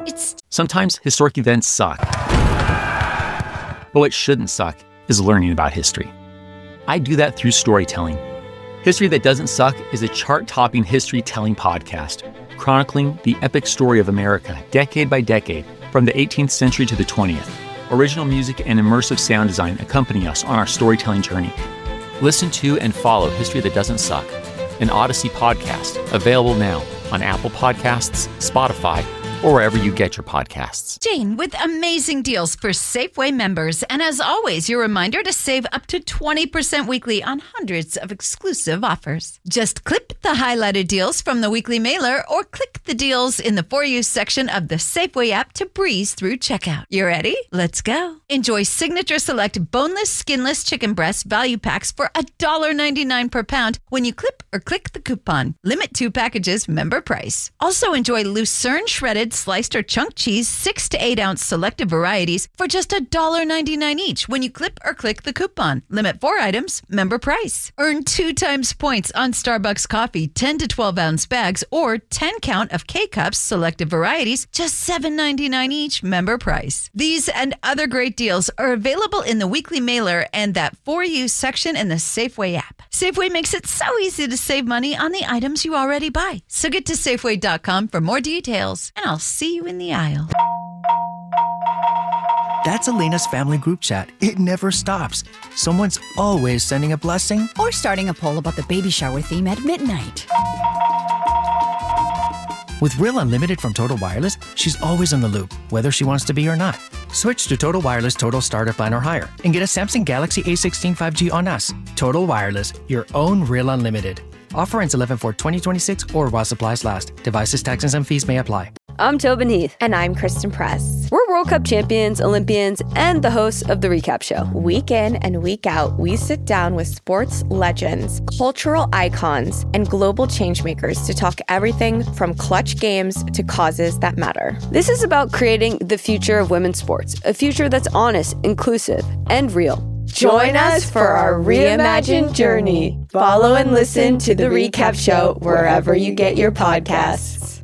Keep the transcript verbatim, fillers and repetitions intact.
It's... Sometimes historic events suck. But what shouldn't suck is learning about history. I do that through storytelling. History That Doesn't Suck is a chart-topping history-telling podcast, chronicling the epic story of America, decade by decade, from the eighteenth century to the twentieth. Original music and immersive sound design accompany us on our storytelling journey. Listen to and follow History That Doesn't Suck, an Odyssey podcast, available now on Apple Podcasts, Spotify, or wherever you get your podcasts. Jane, with amazing deals for Safeway members. And as always, your reminder to save up to twenty percent weekly on hundreds of exclusive offers. Just clip the highlighted deals from the weekly mailer or click the deals in the For You section of the Safeway app to breeze through checkout. You ready? Let's go. Enjoy Signature Select boneless, skinless chicken breast value packs for one dollar ninety-nine per pound when you clip or click the coupon. Limit two packages, member price. Also enjoy Lucerne shredded sliced or chunk cheese, six to eight ounce selective varieties for just one dollar ninety-nine each when you clip or click the coupon. Limit four items, member price. Earn two times points on Starbucks coffee, ten to twelve ounce bags, or ten count of K-Cups, selective varieties, just seven ninety-nine each, member price. These and other great deals are available in the weekly mailer and that For You section in the Safeway app. Safeway makes it so easy to save money on the items you already buy. So get to Safeway dot com for more details, and I'll see you in the aisle. That's Elena's family group chat. It never stops. Someone's always sending a blessing or starting a poll about the baby shower theme at midnight. With Real Unlimited from Total Wireless, she's always in the loop, whether she wants to be or not. Switch to Total Wireless Total Starter Plan or higher and get a Samsung Galaxy A sixteen five G on us. Total Wireless, your own Real Unlimited. Offer ends eleven four twenty twenty-six or while supplies last. Devices, taxes, and fees may apply. I'm Tobin Heath. And I'm Kristen Press. We're World Cup champions, Olympians, and the hosts of The Recap Show. Week in and week out, we sit down with sports legends, cultural icons, and global changemakers to talk everything from clutch games to causes that matter. This is about creating the future of women's sports, a future that's honest, inclusive, and real. Join us for our reimagined journey. Follow and listen to The Recap Show wherever you get your podcasts.